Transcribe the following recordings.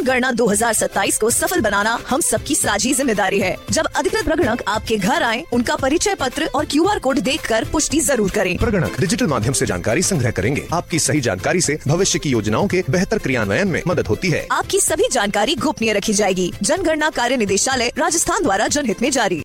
जनगणना 2027 को सफल बनाना हम सबकी साझी जिम्मेदारी है। जब अधिकृत प्रगणक आपके घर आए, उनका परिचय पत्र और QR कोड देखकर पुष्टि जरूर करें। प्रगणक डिजिटल माध्यम से जानकारी संग्रह करेंगे। आपकी सही जानकारी से भविष्य की योजनाओं के बेहतर क्रियान्वयन में मदद होती है। आपकी सभी जानकारी गोपनीय रखी जाएगी। जनगणना कार्य निदेशालय राजस्थान द्वारा जनहित में जारी।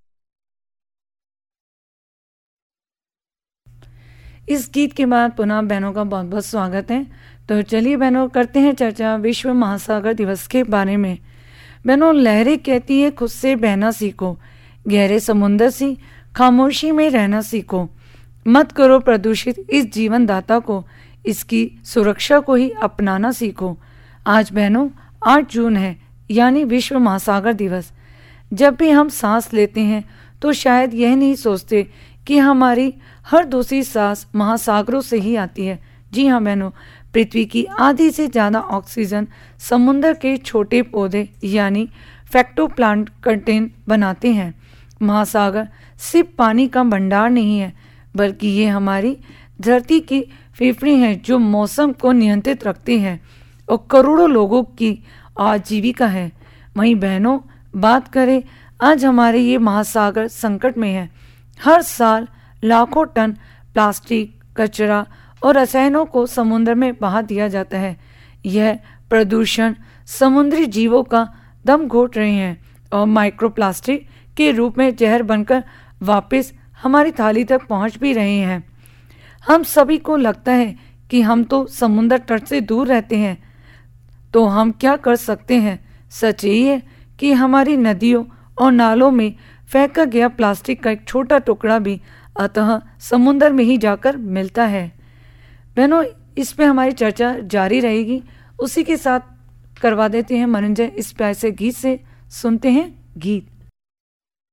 इस गीत के बाद पुनः बहनों का बहुत बहुत स्वागत है। तो चलिए बहनों, करते हैं चर्चा विश्व महासागर दिवस के बारे में। बहनों, लहरें कहती है खुद से बहना सीखो, गहरे समुंदर सी खामोशी में रहना सीखो, मत करो प्रदूषित इस जीवन दाता को, इसकी सुरक्षा को ही अपनाना सीखो। आज बहनों 8 जून है, यानी विश्व महासागर दिवस। जब भी हम सांस लेते हैं तो शायद यह नहीं सोचते कि हमारी हर दूसरी सांस महासागरों से ही आती है। जी हाँ बहनों, पृथ्वी की आधी से ज़्यादा ऑक्सीजन समुद्र के छोटे पौधे यानी फैक्टोप्लांक्टन बनाते हैं। महासागर सिर्फ पानी का भंडार नहीं है, बल्कि ये हमारी धरती की फेफड़े हैं जो मौसम को नियंत्रित रखते हैं और करोड़ों लोगों की आजीविका है। वहीं बहनों, बात करें आज हमारे ये महासागर संकट में है। हर साल लाखों टन प्लास्टिक, कचरा और रसायनों को समुद्र में बहा दिया जाता है। यह प्रदूषण समुद्री जीवों का दम घोट रहे हैं और माइक्रोप्लास्टिक के रूप में जहर बनकर वापस हमारी थाली तक पहुंच भी रहे हैं। हम सभी को लगता है कि हम तो समुद्र तट से दूर रहते हैं, तो हम क्या कर सकते हैं। सच यही है कि हमारी नदियों और नालों में फेंका गया प्लास्टिक का एक छोटा टुकड़ा भी अतः समुद्र में ही जाकर मिलता है। बहनों, इस पे हमारी चर्चा जारी रहेगी। उसी के साथ करवा देते हैं मनोरंजन इस प्यारे से गीत से। सुनते हैं गीत।